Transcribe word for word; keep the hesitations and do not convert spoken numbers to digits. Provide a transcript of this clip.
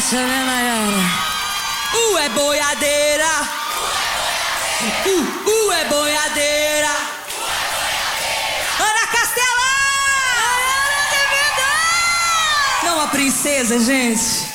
essa, né, Maiara? U é boiadeira. U, U é boiadeira. Ana Castela! Maiara de verdade! Não a princesa, gente.